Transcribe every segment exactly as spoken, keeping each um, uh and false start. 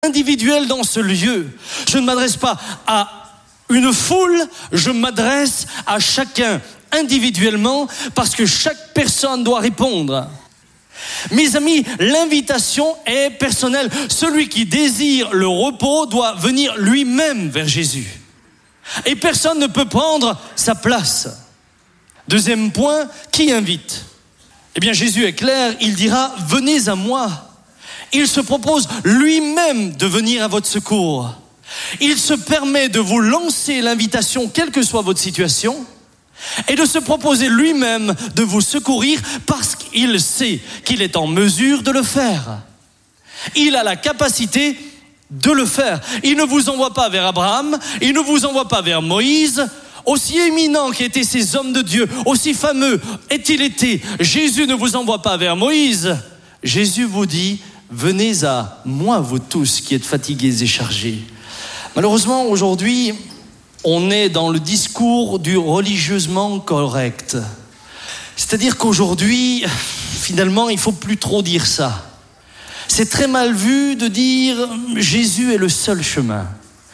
individuel dans ce lieu. Je ne m'adresse pas à une foule, je m'adresse à chacun individuellement parce que chaque personne doit répondre. Mes amis, l'invitation est personnelle. Celui qui désire le repos doit venir lui-même vers Jésus. Et personne ne peut prendre sa place. Deuxième point, qui invite ? Eh bien, Jésus est clair, il dira « Venez à moi ». Il se propose lui-même de venir à votre secours. Il se permet de vous lancer l'invitation, quelle que soit votre situation, et de se proposer lui-même de vous secourir parce qu'il sait qu'il est en mesure de le faire. Il a la capacité de le faire. Il ne vous envoie pas vers Abraham, il ne vous envoie pas vers Moïse. Aussi éminents qu'étaient ces hommes de Dieu, aussi fameux est-il été, Jésus ne vous envoie pas vers Moïse. Jésus vous dit, venez à moi, vous tous qui êtes fatigués et chargés. Malheureusement, aujourd'hui, on est dans le discours du religieusement correct. C'est-à-dire qu'aujourd'hui, finalement, il ne faut plus trop dire ça. C'est très mal vu de dire « Jésus est le seul chemin ».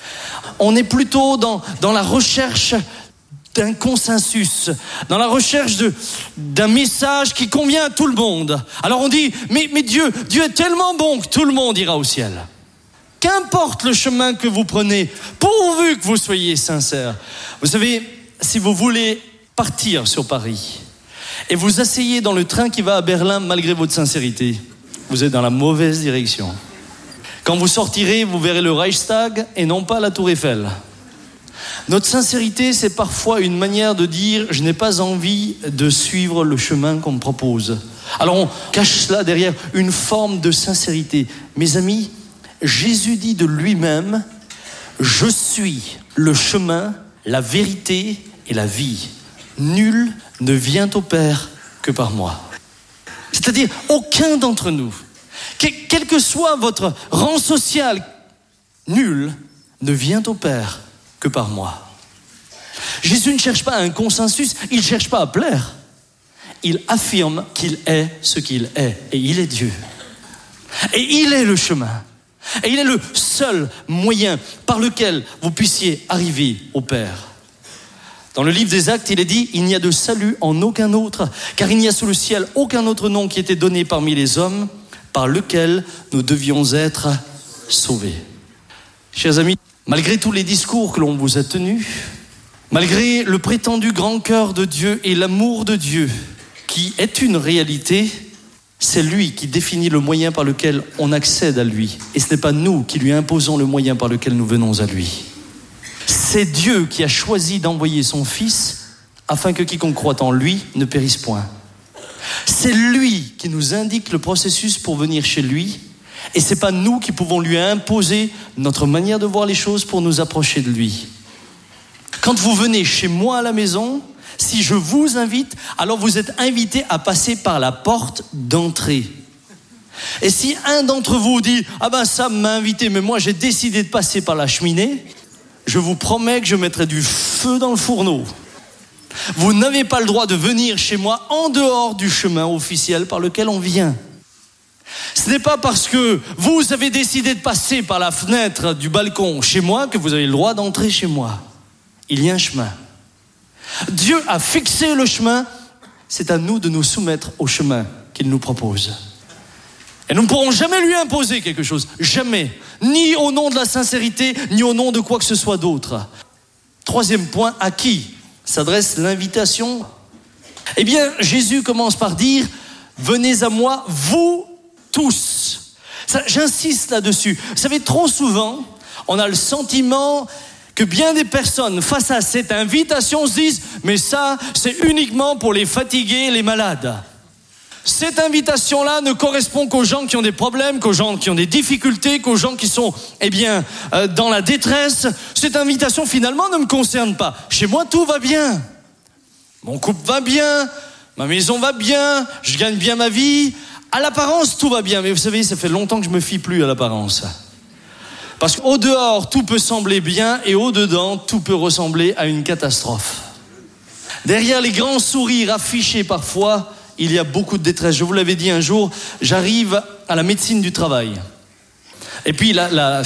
On est plutôt dans, dans la recherche d'un consensus, dans la recherche de, d'un message qui convient à tout le monde. Alors on dit, mais, mais Dieu, Dieu est tellement bon que tout le monde ira au ciel. Qu'importe le chemin que vous prenez, pourvu que vous soyez sincère. Vous savez, si vous voulez partir sur Paris et vous asseyez dans le train qui va à Berlin malgré votre sincérité, vous êtes dans la mauvaise direction. Quand vous sortirez, vous verrez le Reichstag et non pas la Tour Eiffel. Notre sincérité, c'est parfois une manière de dire « je n'ai pas envie de suivre le chemin qu'on me propose ». Alors on cache cela derrière une forme de sincérité. Mes amis, Jésus dit de lui-même « je suis le chemin, la vérité et la vie. Nul ne vient au Père que par moi ». C'est-à-dire, aucun d'entre nous, quel que soit votre rang social, nul ne vient au Père que par moi. Jésus ne cherche pas un consensus, il ne cherche pas à plaire. Il affirme qu'il est ce qu'il est, et il est Dieu. Et il est le chemin. Et il est le seul moyen par lequel vous puissiez arriver au Père. Dans le livre des Actes, il est dit « Il n'y a de salut en aucun autre, car il n'y a sous le ciel aucun autre nom qui ait été donné parmi les hommes, par lequel nous devions être sauvés. » Chers amis, malgré tous les discours que l'on vous a tenus, malgré le prétendu grand cœur de Dieu et l'amour de Dieu, qui est une réalité, c'est lui qui définit le moyen par lequel on accède à lui. Et ce n'est pas nous qui lui imposons le moyen par lequel nous venons à lui. C'est Dieu qui a choisi d'envoyer son Fils afin que quiconque croit en lui ne périsse point. C'est lui qui nous indique le processus pour venir chez lui et c'est pas nous qui pouvons lui imposer notre manière de voir les choses pour nous approcher de lui. Quand vous venez chez moi à la maison, si je vous invite, alors vous êtes invité à passer par la porte d'entrée. Et si un d'entre vous dit « Ah ben ça m'a invité, mais moi j'ai décidé de passer par la cheminée », je vous promets que je mettrai du feu dans le fourneau. Vous n'avez pas le droit de venir chez moi en dehors du chemin officiel par lequel on vient. Ce n'est pas parce que vous avez décidé de passer par la fenêtre du balcon chez moi que vous avez le droit d'entrer chez moi. Il y a un chemin. Dieu a fixé le chemin, c'est à nous de nous soumettre au chemin qu'il nous propose. Et nous ne pourrons jamais lui imposer quelque chose, jamais, ni au nom de la sincérité, ni au nom de quoi que ce soit d'autre. Troisième point, à qui s'adresse l'invitation ? Eh bien, Jésus commence par dire « Venez à moi, vous tous ». Ça, j'insiste là-dessus. Vous savez, trop souvent, on a le sentiment que bien des personnes, face à cette invitation, se disent « Mais ça, c'est uniquement pour les fatigués et les malades ». Cette invitation-là ne correspond qu'aux gens qui ont des problèmes, qu'aux gens qui ont des difficultés, qu'aux gens qui sont, eh bien, euh, dans la détresse. Cette invitation, finalement, ne me concerne pas. Chez moi, tout va bien. Mon couple va bien, ma maison va bien, je gagne bien ma vie. À l'apparence, tout va bien. Mais vous savez, ça fait longtemps que je me fie plus à l'apparence. Parce qu'au dehors, tout peut sembler bien et au dedans, tout peut ressembler à une catastrophe. Derrière les grands sourires affichés parfois, il y a beaucoup de détresse. Je vous l'avais dit un jour, j'arrive à la médecine du travail. Et puis la, la,